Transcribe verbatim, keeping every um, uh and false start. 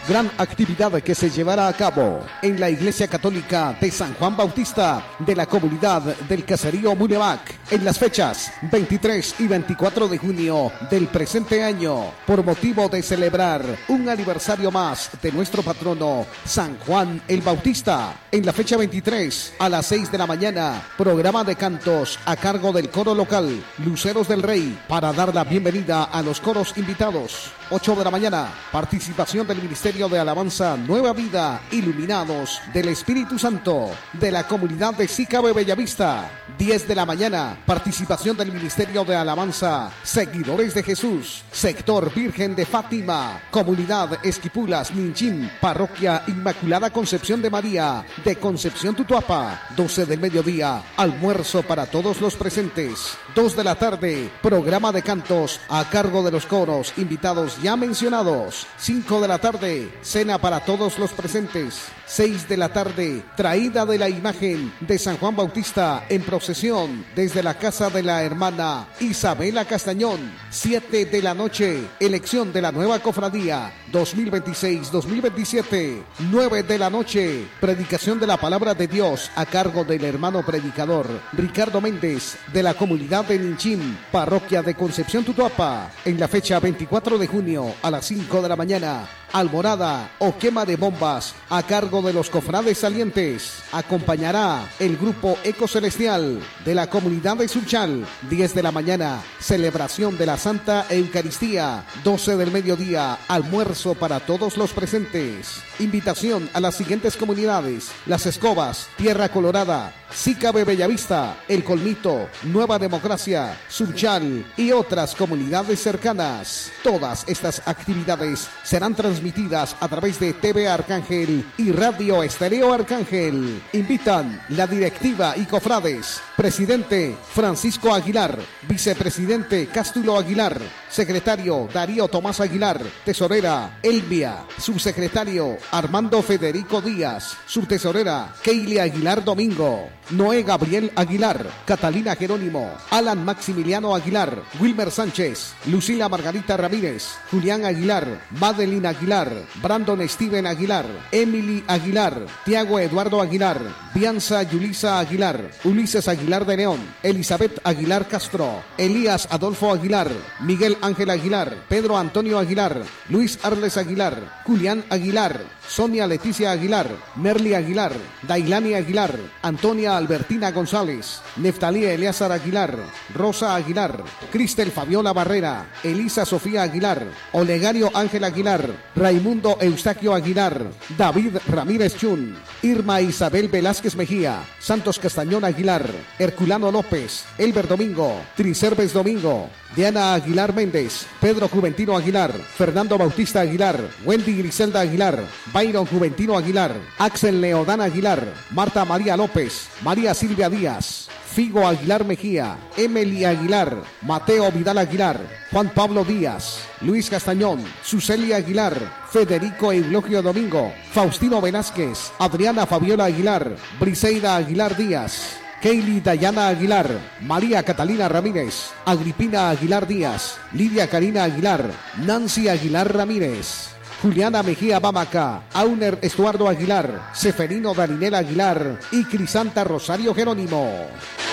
Gran actividad que se llevará a cabo en la Iglesia Católica de San Juan Bautista de la comunidad del Caserío Munevac en las fechas veintitrés y veinticuatro de junio del presente año, por motivo de celebrar un aniversario más de nuestro patrono San Juan el Bautista. En la fecha veintitrés a las seis de la mañana, programa de cantos a cargo del coro local Luceros del Rey para dar la bienvenida a los coros invitados. ocho de la mañana, participación del Ministerio de Alabanza Nueva Vida, Iluminados del Espíritu Santo de la comunidad de Sicabe Bellavista. diez de la mañana, participación del Ministerio de Alabanza Seguidores de Jesús, sector Virgen de Fátima, comunidad Esquipulas, Ninchín, parroquia Inmaculada Concepción de María de Concepción Tutuapa. doce del mediodía, almuerzo para todos los presentes. dos de la tarde, programa de cantos a cargo de los coros invitados ya mencionados. cinco de la tarde, cena para todos los presentes. seis de la tarde, traída de la imagen de San Juan Bautista en procesión desde la casa de la hermana Isabela Castañón. siete de la noche, elección de la nueva cofradía dos mil veintiséis dos mil veintisiete. nueve de la noche, predicación de la palabra de Dios a cargo del hermano predicador Ricardo Méndez de la comunidad de Ninchín, parroquia de Concepción Tutuapa. En la fecha veinticuatro de junio a las cinco de la mañana, alborada o quema de bombas a cargo de los cofrades salientes. Acompañará el grupo Eco Celestial de la comunidad de Suchal. diez de la mañana, celebración de la Santa Eucaristía. doce del mediodía, almuerzo para todos los presentes. Invitación a las siguientes comunidades: Las Escobas, Tierra Colorada, Sicabe Bellavista, El Colmito, Nueva Democracia, Suchal y otras comunidades cercanas. Todas estas actividades serán transmitidas a través de T V Arcángel y Radio Estéreo Arcángel. Invitan la directiva y cofrades. Presidente Francisco Aguilar, vicepresidente Cástulo Aguilar, secretario Darío Tomás Aguilar, tesorera Elvia, subsecretario Armando Federico Díaz, subtesorera Keili Aguilar Domingo, Noé Gabriel Aguilar, Catalina Jerónimo, Alan Maximiliano Aguilar, Wilmer Sánchez, Lucila Margarita Ramírez, Julián Aguilar, Madeline Aguilar, Brandon Steven Aguilar, Emily Aguilar, Tiago Eduardo Aguilar, Bianza Yulisa Aguilar, Ulises Aguilar de León, Elizabeth Aguilar Castro, Elías Adolfo Aguilar, Miguel Ángel Aguilar, Pedro Antonio Aguilar, Luis Arles Aguilar, Julián Aguilar, Sonia Leticia Aguilar, Merly Aguilar, Dailani Aguilar, Antonia Albertina González, Neftalí Eleazar Aguilar, Rosa Aguilar, Cristel Fabiola Barrera, Elisa Sofía Aguilar, Olegario Ángel Aguilar, Raimundo Eustaquio Aguilar, David Ramírez Chun, Irma Isabel Velázquez Mejía, Santos Castañón Aguilar, Herculano López, Elber Domingo, Tricerves Domingo, Diana Aguilar Méndez, Pedro Juventino Aguilar, Fernando Bautista Aguilar, Wendy Griselda Aguilar, Byron Juventino Aguilar, Axel Leodán Aguilar, Marta María López, María Silvia Díaz, Figo Aguilar Mejía, Emily Aguilar, Mateo Vidal Aguilar, Juan Pablo Díaz, Luis Castañón, Suseli Aguilar, Federico Eulogio Domingo, Faustino Velázquez, Adriana Fabiola Aguilar, Briseida Aguilar Díaz, Keili Dayana Aguilar, María Catalina Ramírez, Agripina Aguilar Díaz, Lidia Karina Aguilar, Nancy Aguilar Ramírez, Juliana Mejía Bamaca, Auner Estuardo Aguilar, Seferino Darinel Aguilar y Crisanta Rosario Jerónimo.